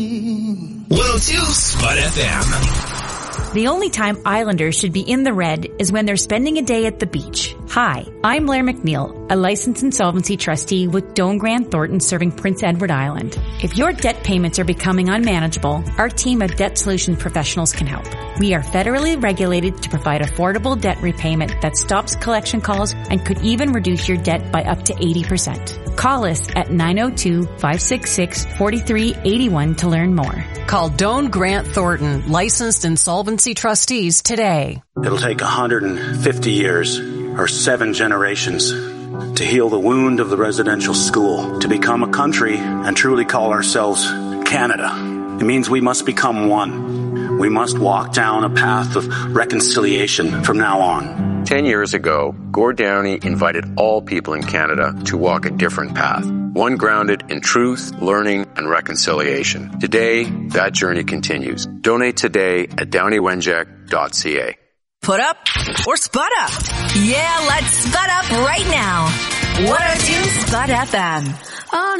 102 Spud FM. The only time Islanders should be in the red is when they're spending a day at the beach. Hi, I'm Blair McNeil, a licensed insolvency trustee with Doane Grant Thornton serving Prince Edward Island. If your debt payments are becoming unmanageable, our team of debt solution professionals can help. We are federally regulated to provide affordable debt repayment that stops collection calls and could even reduce your debt by up to 80%. Call us at 902-566-4381 to learn more. Call Doane Grant Thornton, licensed insolvency trustees today. It'll take 150 years or 7 generations to heal the wound of the residential school, to become a country and truly call ourselves Canada. It means we must become one. We must walk down a path of reconciliation from now on. 10 years ago, Gord Downie invited all people in Canada to walk a different path, one grounded in truth, learning, and reconciliation. Today, that journey continues. Donate today at downeywenjack.ca. Put up or spud up? Yeah, let's spud up right now. 102 Spud FM. Oh,